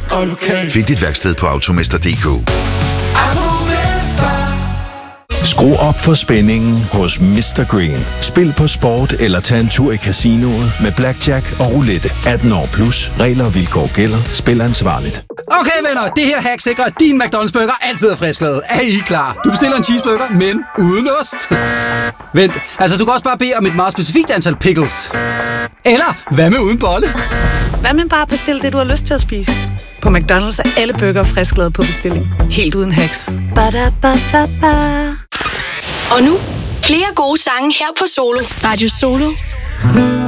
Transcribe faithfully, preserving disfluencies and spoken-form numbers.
og lokal. Find dit værksted på automester punktum d k. Skru op for spændingen hos mister Green. Spil på sport eller tag en tur i casinoet med blackjack og roulette. atten år plus. Regler og vilkår gælder. Spil ansvarligt. Okay venner, det her hack sikrer, at din McDonald's burger altid er frisklavet. Er I klar? Du bestiller en cheeseburger, men uden ost. Vent, altså du kan også bare bede om et meget specifikt antal pickles. Eller hvad med uden bolle? Hvad med bare at bestille det, du har lyst til at spise? På McDonald's er alle burger frisklavet på bestilling. Helt uden hack. Og nu, flere gode sange her på Solo. Radio Solo.